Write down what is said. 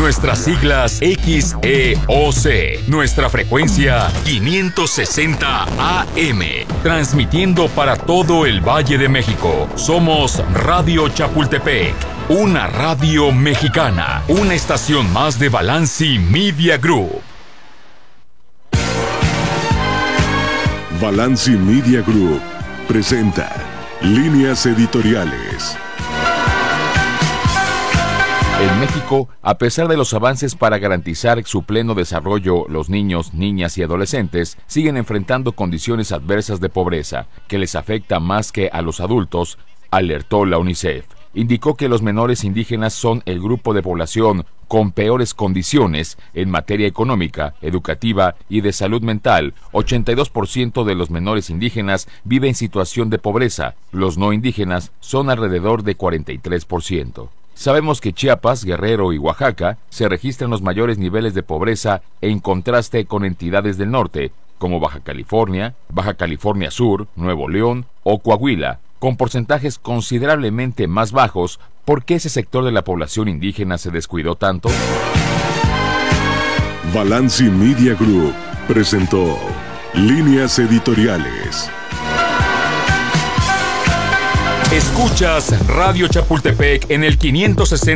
Nuestras siglas XEOC. Nuestra frecuencia 560 AM. Transmitiendo para todo el Valle de México. Somos Radio Chapultepec. Una radio mexicana. Una estación más de Balanci Media Group. Balanci Media Group presenta Líneas Editoriales. En México, a pesar de los avances para garantizar su pleno desarrollo, los niños, niñas y adolescentes siguen enfrentando condiciones adversas de pobreza, que les afecta más que a los adultos, alertó la UNICEF. Indicó que los menores indígenas son el grupo de población con peores condiciones en materia económica, educativa y de salud mental. 82% de los menores indígenas viven en situación de pobreza. Los no indígenas son alrededor de 43%. Sabemos que Chiapas, Guerrero y Oaxaca se registran los mayores niveles de pobreza en contraste con entidades del norte, como Baja California Sur, Nuevo León o Coahuila, con porcentajes considerablemente más bajos. ¿Por qué ese sector de la población indígena se descuidó tanto? Balanci Media Group presentó Líneas Editoriales. Escuchas Radio Chapultepec en el 560